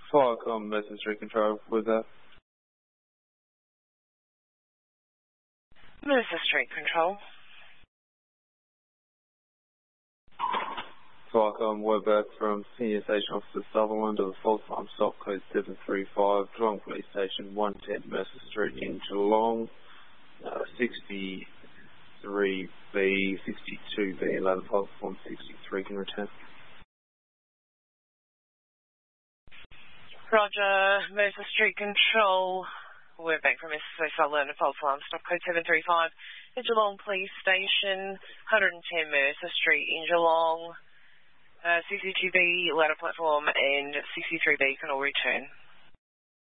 Firecom Mercer Street Control with that. Mercer Street Control. Firecom Webber from Senior Station Officer Sutherland of the false alarm stop code 735, Geelong Police Station 110 Mercer Street in Geelong, 63B, 62B, 11 platform 63 can return. Roger, Mercer Street Control. We're back from SSA Sutherland, false alarm stop code 735 at Geelong Police Station, 110 Mercer Street in Geelong. 62B, ladder platform, and 63B can all return.